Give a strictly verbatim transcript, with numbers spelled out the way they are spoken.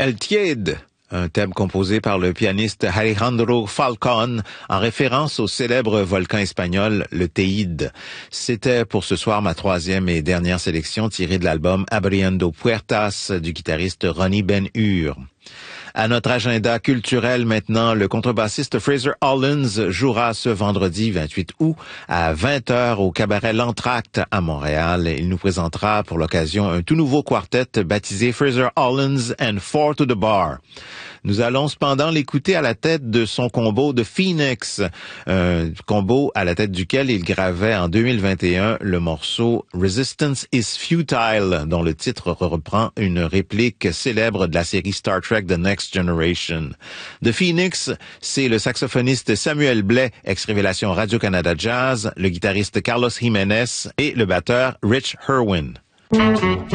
El Tiède, un thème composé par le pianiste Alejandro Falcón en référence au célèbre volcan espagnol, le Teide. C'était pour ce soir ma troisième et dernière sélection tirée de l'album Abriendo Puertas du guitariste Ronnie Ben-Hur. À notre agenda culturel maintenant, le contrebassiste Fraser Hollins jouera ce vendredi vingt-huit août à vingt heures au cabaret L'Entracte à Montréal. Il nous présentera pour l'occasion un tout nouveau quartet baptisé Fraser Hollins and Four to the Bar. Nous allons cependant l'écouter à la tête de son combo de Phoenix, un combo à la tête duquel il gravait en deux mille vingt et un le morceau Resistance is Futile, dont le titre reprend une réplique célèbre de la série Star Trek The Next Generation. The Phoenix, c'est le saxophoniste Samuel Blais, ex-révélation Radio-Canada Jazz, le guitariste Carlos Jiménez et le batteur Rich Herwin.